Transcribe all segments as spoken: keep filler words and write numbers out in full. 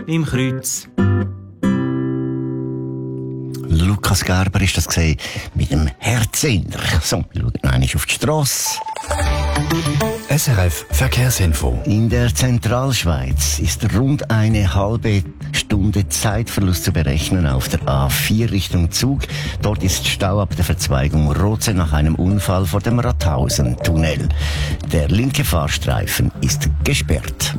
im Kreuz. Lukas Gerber ist das gesehen mit dem Herzen. So, wir schauen noch einmal auf die Strasse. S R F Verkehrsinfo. In der Zentralschweiz ist rund eine halbe Stunde Zeitverlust zu berechnen auf der A vier Richtung Zug. Dort ist Stau ab der Verzweigung Roze nach einem Unfall vor dem Rathausen-Tunnel. Der linke Fahrstreifen ist gesperrt.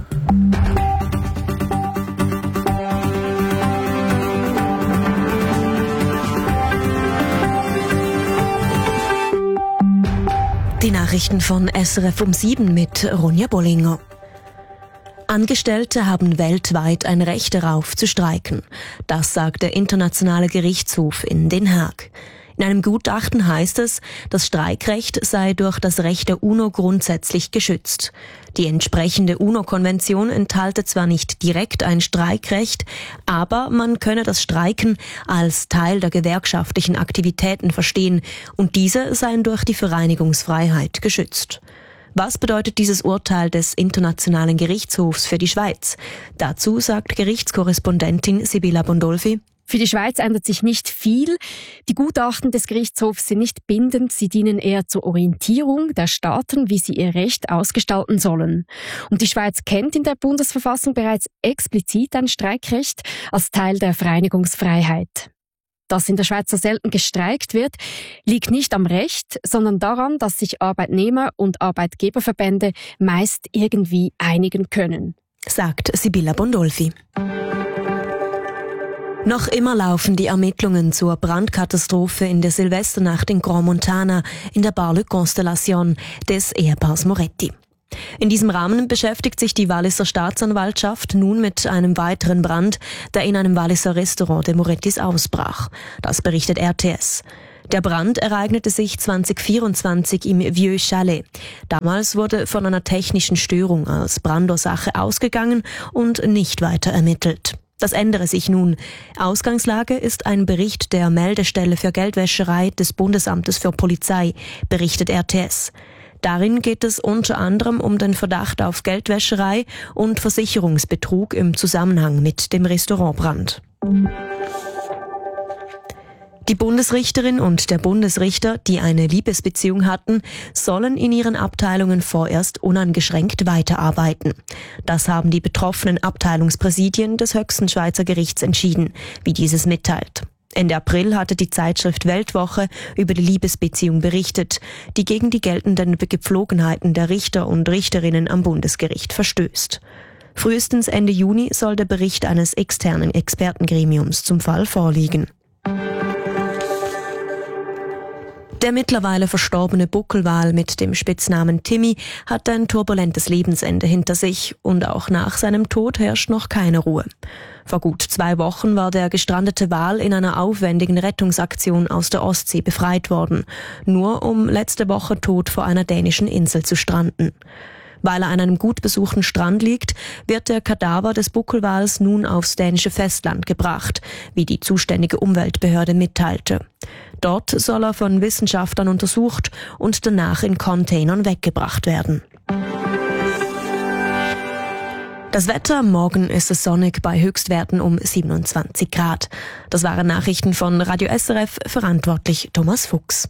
Die Nachrichten von S R F um sieben mit Ronja Bollinger. Angestellte haben weltweit ein Recht darauf zu streiken. Das sagt der Internationale Gerichtshof in Den Haag. In einem Gutachten heißt es, das Streikrecht sei durch das Recht der UNO grundsätzlich geschützt. Die entsprechende UNO-Konvention enthalte zwar nicht direkt ein Streikrecht, aber man könne das Streiken als Teil der gewerkschaftlichen Aktivitäten verstehen und diese seien durch die Vereinigungsfreiheit geschützt. Was bedeutet dieses Urteil des Internationalen Gerichtshofs für die Schweiz? Dazu sagt Gerichtskorrespondentin Sibylla Bondolfi: Für die Schweiz ändert sich nicht viel. Die Gutachten des Gerichtshofs sind nicht bindend, sie dienen eher zur Orientierung der Staaten, wie sie ihr Recht ausgestalten sollen. Und die Schweiz kennt in der Bundesverfassung bereits explizit ein Streikrecht als Teil der Vereinigungsfreiheit. Dass in der Schweiz so selten gestreikt wird, liegt nicht am Recht, sondern daran, dass sich Arbeitnehmer- und Arbeitgeberverbände meist irgendwie einigen können, sagt Sibylla Bondolfi. Noch immer laufen die Ermittlungen zur Brandkatastrophe in der Silvesternacht in Grand Montana in der Bar Le Constellation des Ehepaars Moretti. In diesem Rahmen beschäftigt sich die Walliser Staatsanwaltschaft nun mit einem weiteren Brand, der in einem Walliser Restaurant der Morettis ausbrach. Das berichtet R T S. Der Brand ereignete sich zwanzig vierundzwanzig im Vieux Chalet. Damals wurde von einer technischen Störung als Brandursache ausgegangen und nicht weiter ermittelt. Das ändere sich nun. Ausgangslage ist ein Bericht der Meldestelle für Geldwäscherei des Bundesamtes für Polizei, berichtet R T S. Darin geht es unter anderem um den Verdacht auf Geldwäscherei und Versicherungsbetrug im Zusammenhang mit dem Restaurantbrand. Die Bundesrichterin und der Bundesrichter, die eine Liebesbeziehung hatten, sollen in ihren Abteilungen vorerst uneingeschränkt weiterarbeiten. Das haben die betroffenen Abteilungspräsidien des höchsten Schweizer Gerichts entschieden, wie dieses mitteilt. Ende April hatte die Zeitschrift Weltwoche über die Liebesbeziehung berichtet, die gegen die geltenden Gepflogenheiten der Richter und Richterinnen am Bundesgericht verstößt. Frühestens Ende Juni soll der Bericht eines externen Expertengremiums zum Fall vorliegen. Der mittlerweile verstorbene Buckelwal mit dem Spitznamen Timmy hat ein turbulentes Lebensende hinter sich und auch nach seinem Tod herrscht noch keine Ruhe. Vor gut zwei Wochen war der gestrandete Wal in einer aufwendigen Rettungsaktion aus der Ostsee befreit worden, nur um letzte Woche tot vor einer dänischen Insel zu stranden. Weil er an einem gut besuchten Strand liegt, wird der Kadaver des Buckelwals nun aufs dänische Festland gebracht, wie die zuständige Umweltbehörde mitteilte. Dort soll er von Wissenschaftlern untersucht und danach in Containern weggebracht werden. Das Wetter, morgen ist es sonnig bei Höchstwerten um siebenundzwanzig Grad. Das waren Nachrichten von Radio S R F, verantwortlich Thomas Fuchs.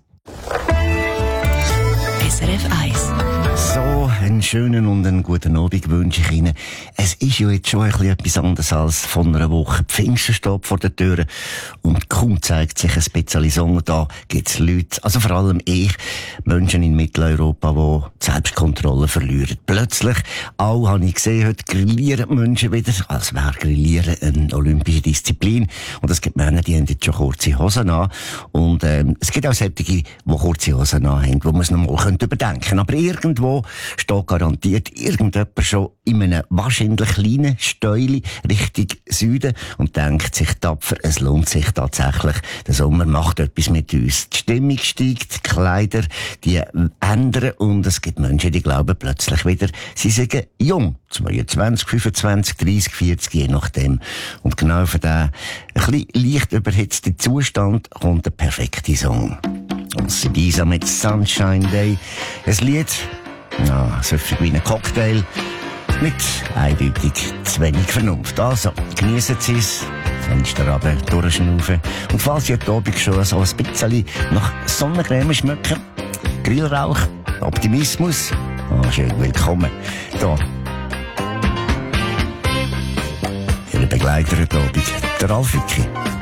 S R F eins. So, einen schönen und einen guten Abend wünsche ich Ihnen. Es ist ja jetzt schon ein bisschen etwas anderes als von einer Woche. Pfingsten steht vor der Tür und kaum zeigt sich ein bisschen Sonne da, gibt's Leute, also vor allem ich, Menschen in Mitteleuropa, die die Selbstkontrolle verlieren. Plötzlich, auch habe ich gesehen, heute grillieren die Menschen wieder, als wäre Grillieren eine olympische Disziplin. Und es gibt Männer, die haben jetzt schon kurze Hosen an. Und ähm, es gibt auch solche, die kurze Hosen an haben, wo man es noch mal überdenken könnte. Aber irgendwo steht garantiert irgendjemand schon in einem wahrscheinlich kleinen Stäuli Richtung Süden und denkt sich tapfer, es lohnt sich tatsächlich. Der Sommer macht etwas mit uns. Die Stimmung steigt, die Kleider, die ändern und es gibt Menschen, die glauben plötzlich wieder, sie seien jung. zweiundzwanzig, fünfundzwanzig, dreissig, vierzig, je nachdem. Und genau für diesen ein bisschen leicht überhitzten Zustand kommt der perfekte Song. Und Sedisa mit Sunshine Day. Ein Lied, ja, so wie ein Cocktail. Mit eindeutig zu wenig Vernunft. Also, geniessen Sie es. Fenster runter, durchschnaufen. Und falls Sie heute Abend schon so ein bisschen nach Sonnencreme schmecken, Grillrauch, Optimismus, oh, schön willkommen. Da. Ihr Begleiter heute Abend, der Ralf Wicki.